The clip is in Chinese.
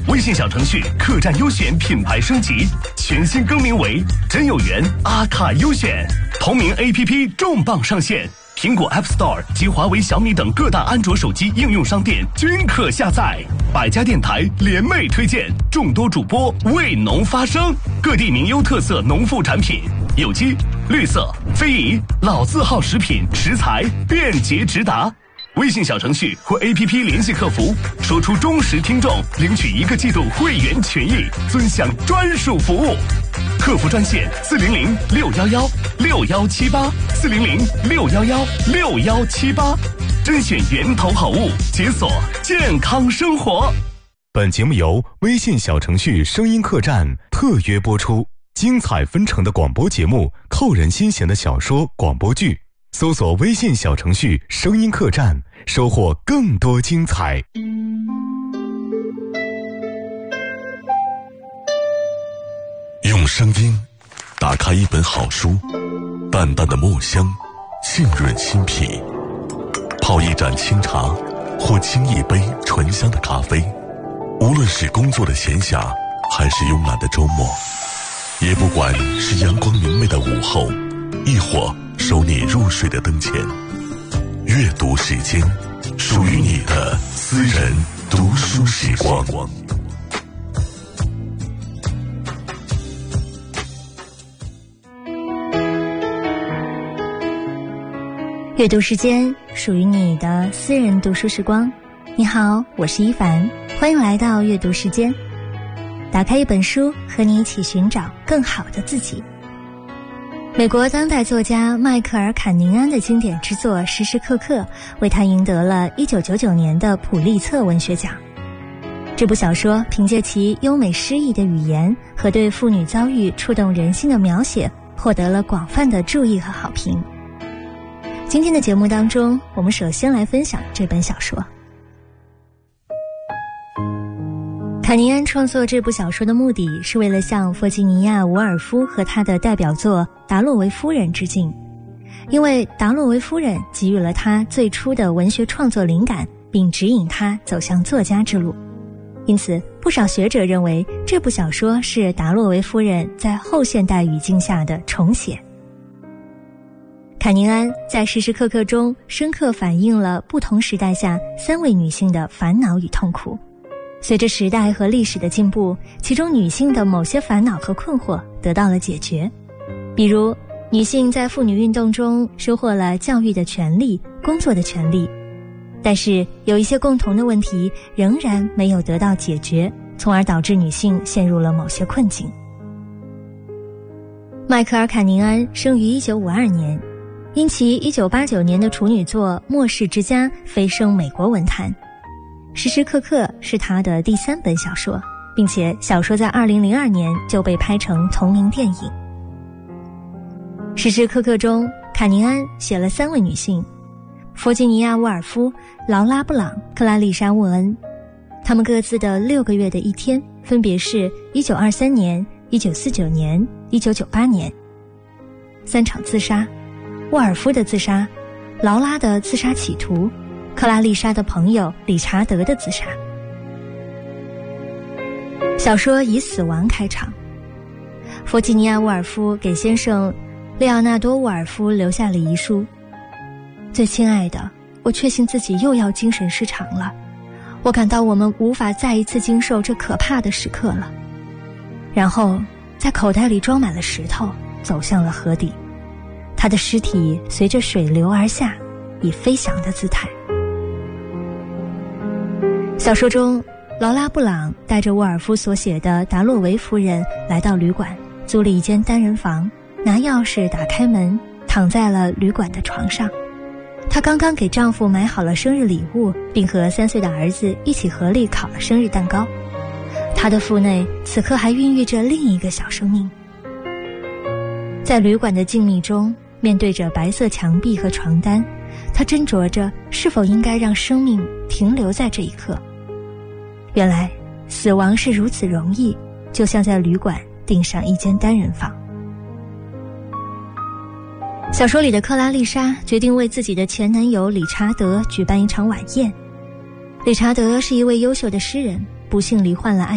微信小程序客栈优选品牌升级，全新更名为真有缘阿卡优选，同名 APP 重磅上线，苹果 App Store 及华为、小米等各大安卓手机应用商店均可下载。百家电台联袂推荐，众多主播为农发声，各地名优特色农副产品，有机、绿色、非遗、老字号食品食材便捷直达。微信小程序或 APP 联系客服，说出忠实听众，领取1个季度会员权益，尊享专属服务。客服专线400-611-6178，400-611-6178，甄选源头好物，解锁健康生活。 本节目由微信小程序声音客栈特约播出，精彩纷呈的广播节目，扣人心弦的小说广播剧，搜索微信小程序声音客栈，收获更多精彩。 用声音打开一本好书，淡淡的墨香浸润心脾，泡一盏清茶或沏一杯醇香的咖啡，无论是工作的闲暇还是慵懒的周末，也不管是阳光明媚的午后，亦或收你入睡的灯前，阅读时间，属于你的私人读书时光。 阅读时间，属于你的私人读书时光。你好，我是一凡，欢迎来到阅读时间。打开一本书，和你一起寻找更好的自己。美国当代作家迈克尔·坎宁安的经典之作《时时刻刻》为他赢得了1999年的普利策文学奖。这部小说凭借其优美诗意的语言和对妇女遭遇触动人心的描写，获得了广泛的注意和好评。今天的节目当中，我们首先来分享这本小说。坎宁安创作这部小说的目的是为了向弗吉尼亚·伍尔夫和他的代表作《达洛维夫人》致敬，因为达洛维夫人给予了他最初的文学创作灵感，并指引他走向作家之路。因此，不少学者认为这部小说是达洛维夫人在后现代语境下的重写。坎宁安在《时时刻刻》中深刻反映了不同时代下3位女性的烦恼与痛苦。随着时代和历史的进步，其中女性的某些烦恼和困惑得到了解决。比如，女性在妇女运动中收获了教育的权利、工作的权利，但是有一些共同的问题仍然没有得到解决，从而导致女性陷入了某些困境。迈克尔·坎宁安生于1952年，因其1989年的处女作《末世之家》飞升美国文坛。时时刻刻是他的第3本小说，并且小说在2002年就被拍成同名电影。时时刻刻中，坎宁安写了3位女性：弗吉尼亚·沃尔夫、劳拉·布朗、克拉丽莎·沃恩。她们各自的6个月的一天分别是1923年、1949年、1998年。3场自杀：沃尔夫的自杀，劳拉的自杀企图，克拉丽莎的朋友理查德的自杀。小说以死亡开场。弗吉尼亚·沃尔夫给先生列奥纳多·沃尔夫留下了遗书：最亲爱的，我确信自己又要精神失常了，我感到我们无法再一次经受这可怕的时刻了。然后在口袋里装满了石头，走向了河底。他的尸体随着水流而下，以飞翔的姿态。小说中，劳拉·布朗带着沃尔夫所写的达洛维夫人来到旅馆，租了一间单人房，拿钥匙打开门，躺在了旅馆的床上。她刚刚给丈夫买好了生日礼物，并和3岁的儿子一起合力烤了生日蛋糕。她的腹内此刻还孕育着另一个小生命。在旅馆的静谧中，面对着白色墙壁和床单，她斟酌着是否应该让生命停留在这一刻。原来死亡是如此容易，就像在旅馆订上一间单人房。小说里的克拉丽莎决定为自己的前男友理查德举办一场晚宴。理查德是一位优秀的诗人，不幸罹患了